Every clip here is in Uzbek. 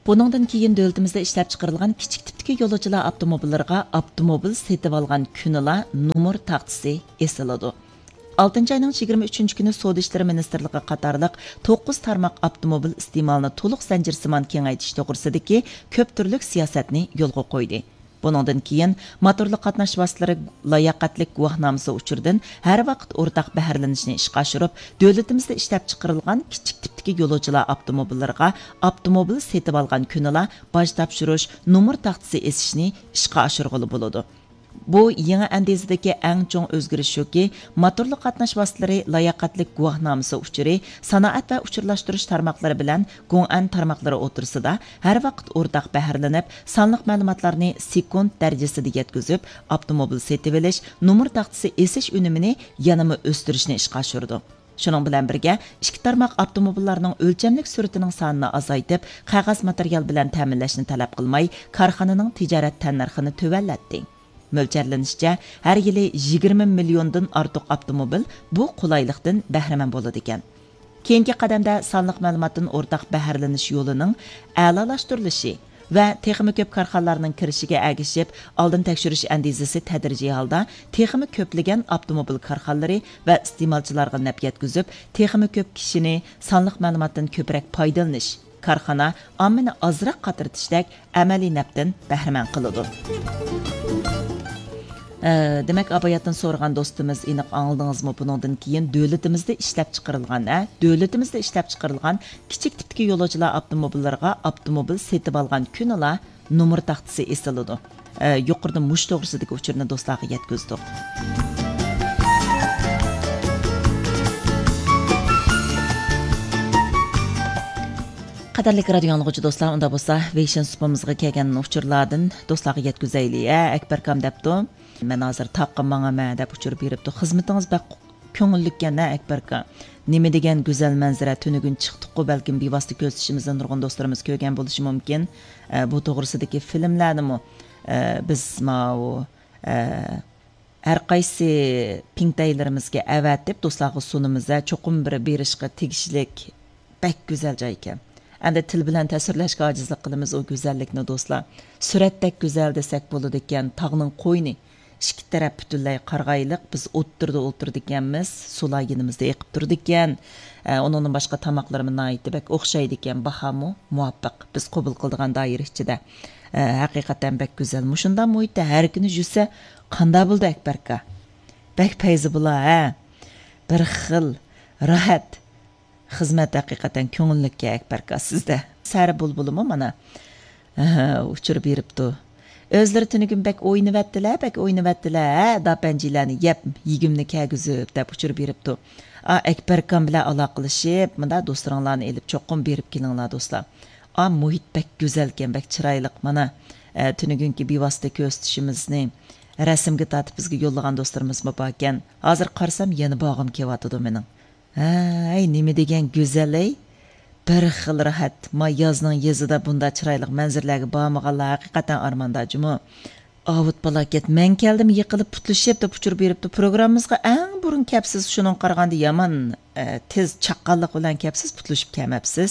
Buningdan keyin dövlətimizdə ishlab chiqarilgan kichik tipdagi yo'lovchilar avtomobillariga avtomobil setib olgan kunilar nomer taxtisi esiladi. 6 ayning 23 kuni Savdo ishlari ministrligi qatorliq 9 tarmoq avtomobil iste'molini to'liq zanjirsimon kengaytirish to'g'risidagi ko'p turli siyosatni yo'lga qo'ydi. Buningdan keyin motorli qatnash vositalari layoqatlik guvohnomasi uchurdan har vaqt o'rtaq baharlanishni ishga oshirib, davlatimizda ishlab chiqarilgan kichik tipdagi yo'lovchilar avtomobillariga avtomobil setib olgan kunilar boj topshirish, nomer taxtisi esishni ishga oshirg'ili bo'ladi. Bu yangi andezidagi eng chong o'zgarish shuki, motorli qatnash vositalari layoqatlik guvohnomasi uchuri sanoat va uchurlashtirish tarmoqlari bilan Gong'an tarmoqlari o'tirsida har vaqt o'rtaq baharlanib, sonliq ma'lumotlarni sekund darajasida yetkazib, avtomobil setib olish, nomer taxtisi esish unumini yanama o'stirishni ishga oshirdi. Shuning bilan birga ikki tarmoq avtomobillarning o'lchamlik suratining sonini azaytib, qog'oz material bilan ta'minlashni talab qilmay, korxonaning tijorat tannarxini tuvallatdi. Mo'ljallanishcha, har yili 20 milliondan ortiq avtomobil bu qulaylikdan bahramand bo'ladi ekan. Keyingi qadamda sonliq ma'lumotdan o'rtaq baharlanish yo'lining a'lolashtirilishi va texmi ko'p korxonalarning kirishiga agishib, oldin tekshirish andizasi tadrijiy holda texmi ko'plagan avtomobil korxonalari va iste'molchilarga naf yetkazib, texmi ko'p kishini sonliq ma'lumotdan ko'proq foydalanish, korxona ommani ozroq qatirtishdek amaliy nafdan bahramand qiladi. Demek abayatdan so'ragan do'stimiz aniq angladingizmi, bundan keyin davlatimizda ishlab chiqarilgan kichik tipdagi yo'lovchilar avtomobillariga avtomobil setib olgan kunilar nomer taxtisi esiladi. Yuqorida mush to'g'risidagi uchurni do'stlarga yetkazdik. Qadarlik radio anlıqçı do'stlar, unda bo'lsa Vision supamizga kelgan uchurlardan do'stlarga yetkazaylik. Akbarkam debdi. Men hozir taqqim manga deb uchurib beribdi. Xizmatingiz bak ko'ngillikkan Akbarka. Nima degan go'zal manzara tunugun chiqdi-ku, balkim bevosita ko'z tishimizdan nurg'un do'stlarimiz ko'rgan bo'lishi mumkin. Bu to'g'risidagi filmlarni biz har qaysi pingtaylarimizga avatib do'stlarga sunimizda cho'qim bir berishga tegishlik bak go'zal joy ekan. Endi til bilan ta'sirlashga ojizlik qilamiz o go'zallikni do'stlar. Suratdek go'zal desak bo'ladi ekan, tog'ning qo'yni ikki taraf butunlay qarg'ayliq, biz o'tirdi ekanmiz, sulayinimizda eqib turdi ekan. Onun boshqa tamoqlarimiz aytibak o'xshaydi ekan, bahamu muvaffaq biz qabul qildigan doira ichida. Haqiqatan bak go'zal. Mushundan muhitda har kuni yursa qanday bo'ldi Akbarka? Bak payzi bo'la, bir xil rahat xizmat haqiqatan ko'ngillikka Akbarka sizda. Sari bulbulimi mana uchirib beribdi. Özleri tünügün bek oynavatdilar, dapanjilarni yeb, yigimni kagizib deb uchirib beribdi. Akbarkam bilan aloqalashib, mana do'stlaringlarni elib cho'qim berib kelinglar do'stlar. Muhit bek go'zal ekan, bek chiroyliq mana. Tünügünki bevosita ko'z tishimizni rasmga tortib bizga yo'llagan do'stlarimiz bor ekan. Hozir qarsam yana bog'im kelyotdi mening. Ay, nima degan go'zal-ey. Bir xil rahat, ma yozning yezida bunda chiroyli manzarlarga bormaganlar haqiqatan armandajimi. Avut balaket, men keldim yiqilib putlashib deb uchirib beribdi. Programmamizga eng burun kapsiz, shuning qaraganda yomon tez chaqqonlik bilan kapsiz putlashib kelmabsiz.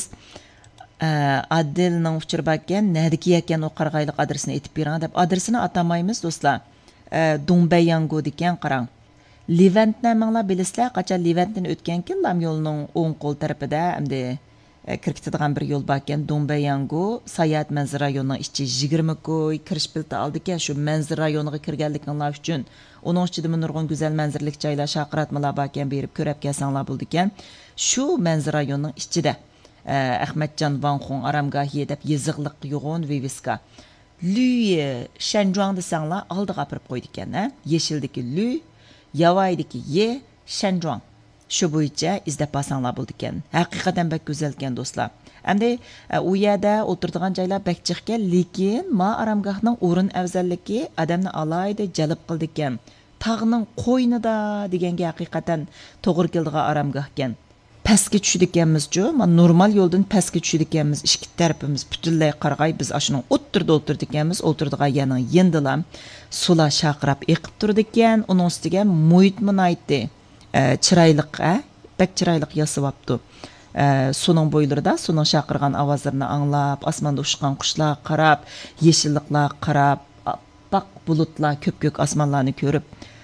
Adilning uchirib ekan, nadiki ekan o qarag'ayliq adresini aytib bering deb adresini atamaymiz do'stlar. Dongbayango degan qarang. Levantni manglar bilasizlar, qachon Levantdan o'tgan Lam yo'lining o'ng qo'l tarafida hamda kirkitadigan bir yo'l bor ekan, Dongbayango sayohat manzara rayonining ichi 20 ko'y kirish bilti oldi ekan, shu manzara rayoniga kirganlikinglar uchun uning ichida nurg'un go'zal manzaralik joylar, shaqiratmalar bor ekan, berib ko'rib kelsanglar bo'ldi ekan. Shu manzara rayonining ichida Ahmadjon Vanxon aramgohi deb yeziqliq yo'g'on viviska Lü Shanjuang desanglar oldiga olib qo'ydi ekan, yeshildagi Lü, Yavaydagi Ye Shanjuang. Shu bo'yicha izlab basanglar bo'ldi ekan. Haqiqatan bak go'zal ekan do'stlar. Endi u yerda o'tiradigan joylar bakchiq ekan, lekin ma aramgohning o'rin afzalligi odamni alayda jalb qildi ekan. Tog'ning qo'ynida deganga haqiqatan to'g'ri keldigan aramgoh ekan. Pastga tushdik ekanmiz-ku, normal yo'ldan pastga tushdik ekanmiz. Ikki tarafimiz butunlay qarg'ay, biz ashuning o'tirdik ekanmiz. O'tirdigan yaning yendilam sular shaqirab eqib turdi ekan. Uning ustiga muhitni aytdi. Chiroyliq, bak chiroyliq yasabapti. Suning bo'ylarida suning chaqirgan ovozlarini anglab, osmonda uchgan qushlar qarab, yeşilliklar qarab, oppoq bulutlar, ko'p-ko'k osmonlarni ko'rib